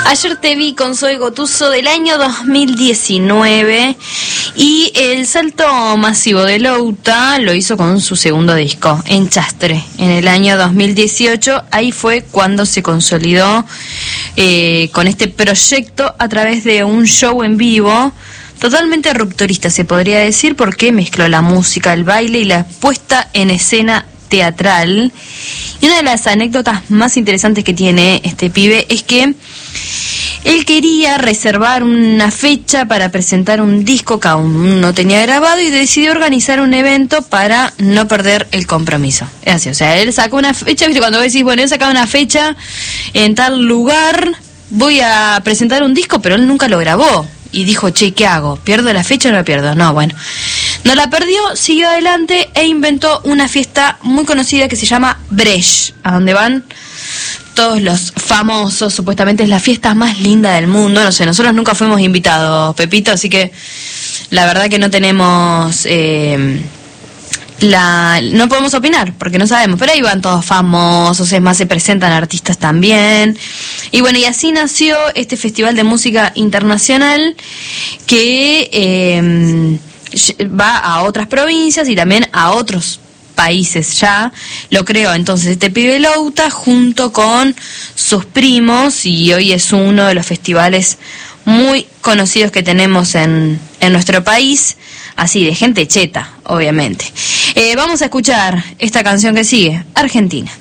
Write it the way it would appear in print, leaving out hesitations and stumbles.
Ayer te vi con Zoe Gotuso del año 2019 y el salto masivo de Louta lo hizo con su segundo disco, Enchastre, en el año 2018. Ahí fue cuando se consolidó con este proyecto a través de un show en vivo totalmente rupturista, se podría decir, porque mezcló la música, el baile y la puesta en escena teatral. Y una de las anécdotas más interesantes que tiene este pibe es que él quería reservar una fecha para presentar un disco que aún no tenía grabado y decidió organizar un evento para no perder el compromiso. Es así, o sea, él sacó una fecha, ¿viste? Cuando vos decís, bueno, él sacaba una fecha en tal lugar, voy a presentar un disco, pero él nunca lo grabó. Y dijo, che, ¿qué hago? ¿Pierdo la fecha o no la pierdo? No, bueno. No la perdió, siguió adelante e inventó una fiesta muy conocida que se llama Breche, a donde van todos los famosos. Supuestamente es la fiesta más linda del mundo. No sé, nosotros nunca fuimos invitados, Pepito, así que la verdad que no tenemos... no podemos opinar porque no sabemos, pero ahí van todos famosos, es más, se presentan artistas también. Y bueno, y así nació este Festival de Música Internacional que va a otras provincias y también a otros países. Ya lo creó entonces este pibe Louta junto con sus primos y hoy es uno de los festivales muy conocidos que tenemos en nuestro país, así de gente cheta, obviamente. Vamos a escuchar esta canción que sigue, Argentina.